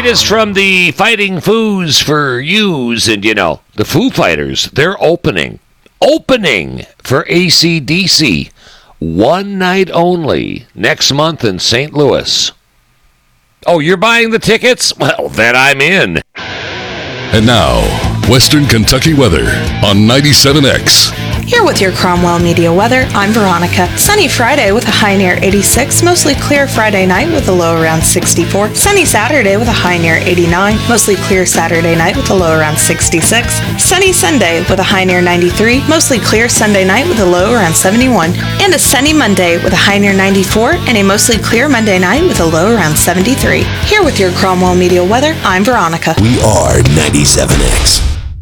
latest from the Fighting Foos for Yous. And, the Foo Fighters, they're opening for AC/DC. One night only next month in St. Louis. Oh, you're buying the tickets? Well, then I'm in. And now, Western Kentucky weather on 97X. Here with your Cromwell Media weather, I'm Veronica. Sunny Friday with a high near 86. Mostly clear Friday night with a low around 64. Sunny Saturday with a high near 89. Mostly clear Saturday night with a low around 66. Sunny Sunday with a high near 93. Mostly clear Sunday night with a low around 71. And a sunny Monday with a high near 94. And a mostly clear Monday night with a low around 73. Here with your Cromwell Media weather, I'm Veronica. We are 97X.